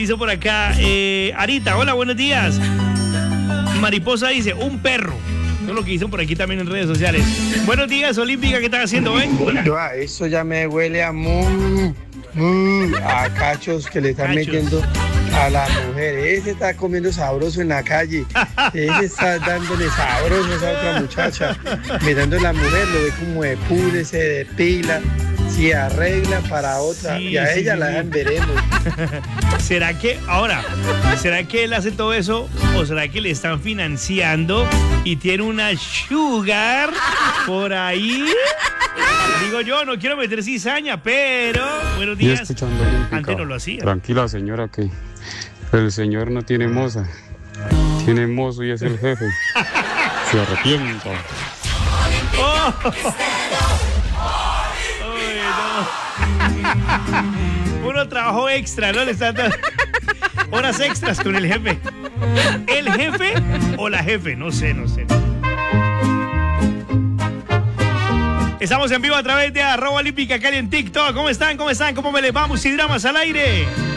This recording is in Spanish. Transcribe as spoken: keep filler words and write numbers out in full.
Dice por acá, eh, Arita, hola, buenos días. Mariposa dice, un perro. Eso es lo que dicen por aquí también en redes sociales. Buenos días, Olímpica, ¿qué están haciendo, eh? Eso ya me huele a mu, mu, a cachos que le están Cachos. metiendo a la mujer. Ese está comiendo sabroso en la calle. Ese está dándole sabroso a esa otra muchacha. Mirando a la mujer, lo ve como de pule, se depila, se arregla para otra. Sí, y a sí, ella sí, la sí. dejan veremos. ¿Será que, ahora, será que él hace todo eso o será que le están financiando y tiene una sugar por ahí? Digo yo, no quiero meter cizaña, pero buenos Y días. escuchando Olímpica, Antes no lo hacía. Tranquila, señora, que el señor no tiene moza. Tiene mozo y es el jefe. Se arrepienta. ¡Oh! Ay, no. Puro trabajo extra, ¿no? Le están dando horas extras con el jefe. ¿El jefe o la jefe? No sé, no sé. Estamos en vivo a través de arroba olímpica Cali en TikTok. ¿Cómo están? ¿Cómo están? ¿Cómo me les vamos? Y dramas al aire.